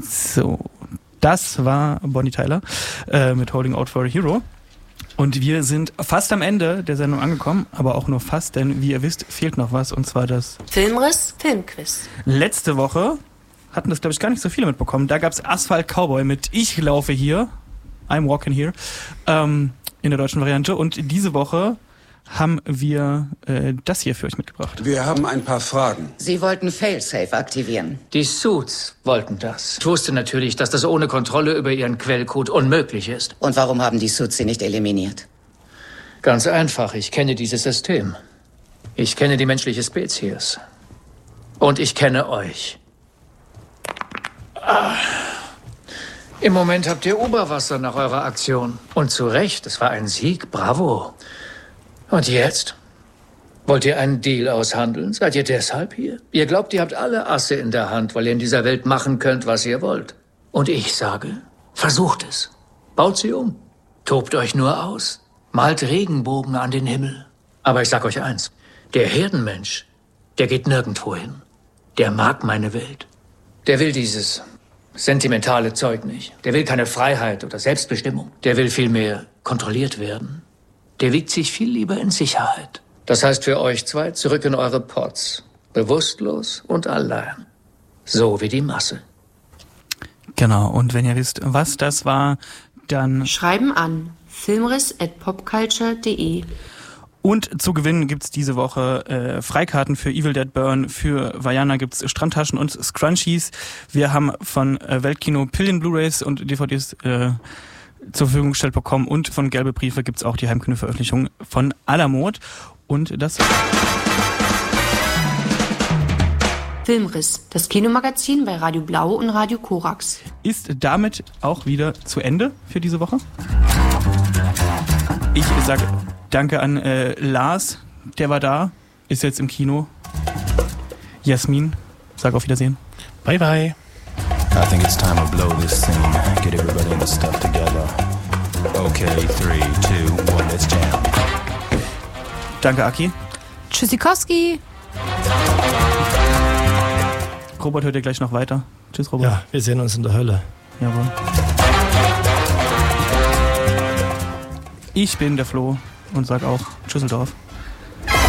So, das war Bonnie Tyler mit Holding Out for a Hero. Und wir sind fast am Ende der Sendung angekommen, aber auch nur fast, denn wie ihr wisst, fehlt noch was, und zwar das Filmriss Filmquiz. Letzte Woche hatten das, glaube ich, gar nicht so viele mitbekommen. Da gab es Asphalt Cowboy mit Ich laufe hier, I'm walking here, in der deutschen Variante. Und diese Woche haben wir das hier für euch mitgebracht. Wir haben ein paar Fragen. Sie wollten Failsafe aktivieren. Die Suits wollten das. Ich wusste natürlich, dass das ohne Kontrolle über ihren Quellcode unmöglich ist. Und warum haben die Suits sie nicht eliminiert? Ganz einfach, ich kenne dieses System. Ich kenne die menschliche Spezies. Und ich kenne euch. Im Moment habt ihr Oberwasser nach eurer Aktion. Und zu Recht, es war ein Sieg, bravo. Und jetzt? Wollt ihr einen Deal aushandeln? Seid ihr deshalb hier? Ihr glaubt, ihr habt alle Asse in der Hand, weil ihr in dieser Welt machen könnt, was ihr wollt. Und ich sage, versucht es. Baut sie um. Tobt euch nur aus. Malt Regenbogen an den Himmel. Aber ich sag euch eins. Der Herdenmensch, der geht nirgendwo hin. Der mag meine Welt. Der will dieses sentimentale Zeug nicht. Der will keine Freiheit oder Selbstbestimmung. Der will vielmehr kontrolliert werden. Der wiegt sich viel lieber in Sicherheit. Das heißt für euch zwei, zurück in eure Pods. Bewusstlos und allein. So wie die Masse. Genau, und wenn ihr wisst, was das war, dann Schreiben an filmriss@popculture.de. Und zu gewinnen gibt's diese Woche Freikarten für Evil Dead Burn, für Vajana gibt's Strandtaschen und Scrunchies. Wir haben von Weltkino Pillen Blu-rays und DVDs zur Verfügung gestellt bekommen, und von Gelbe Briefe gibt's auch die Heimkino-Veröffentlichung von Alamod. Und das Filmriss, das Kinomagazin bei Radio Blau und Radio Korax. Ist damit auch wieder zu Ende für diese Woche. Ich sage danke an Lars, der war da, ist jetzt im Kino. Jasmin, sag auf Wiedersehen. Bye bye. I think it's time to blow this scene. Get everybody in the stuff together. Okay, 3, 2, 1, let's jam. Danke, Aki. Tschüssikowski. Robert hört ihr gleich noch weiter. Tschüss, Robert. Ja, wir sehen uns in der Hölle. Jawohl. Ich bin der Flo und sag auch Tschüsseldorf.